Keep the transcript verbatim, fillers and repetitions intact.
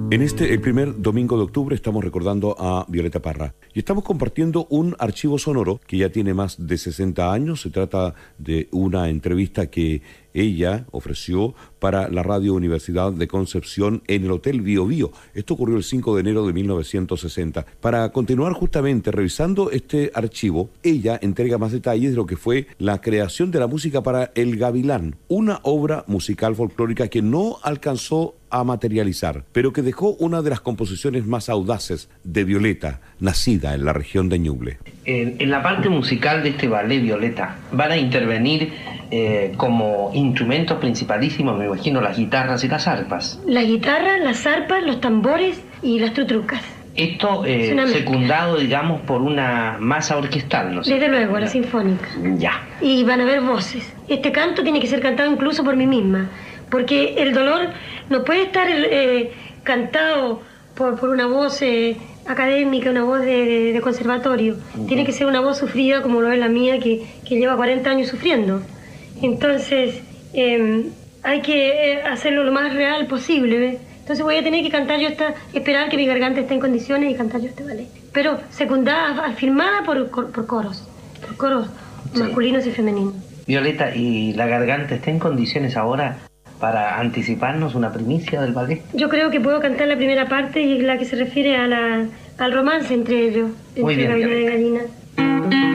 En este, el primer domingo de octubre, estamos recordando a Violeta Parra y estamos compartiendo un archivo sonoro que ya tiene más de sesenta años. Se trata de una entrevista que ella ofreció para la Radio Universidad de Concepción en el Hotel Bio Bio. Esto ocurrió el cinco de enero de mil novecientos sesenta. Para continuar justamente revisando este archivo, ella entrega más detalles de lo que fue la creación de la música para El Gavilán, una obra musical folclórica que no alcanzó a materializar, pero que dejó una de las composiciones más audaces de Violeta, nacida en la región de Ñuble. En, en la parte musical de este ballet, Violeta, van a intervenir eh, como instrumentos principalísimos, me imagino, las guitarras y las arpas. Las guitarras, las arpas, los tambores y las tutrucas. Esto eh, secundado, digamos, por una masa orquestal, ¿no sé? Desde luego, la sinfónica. Ya. Y van a haber voces. Este canto tiene que ser cantado incluso por mí misma, porque el dolor no puede estar eh, cantado por, por una voz eh, académica, una voz de, de, de conservatorio. Uh-huh. Tiene que ser una voz sufrida como lo es la mía, que, que lleva cuarenta años sufriendo. Entonces, eh, hay que eh, hacerlo lo más real posible, ¿ves? Entonces voy a tener que cantar yo esta, esperar que mi garganta esté en condiciones y cantar yo este ballet. Pero secundada, firmada por, por coros, por coros sí. masculinos y femeninos. Violeta, ¿y la garganta está en condiciones ahora para anticiparnos una primicia del ballet? Yo creo que puedo cantar la primera parte y la que se refiere a la, al romance entre ellos, entre Gavilán y Gallina.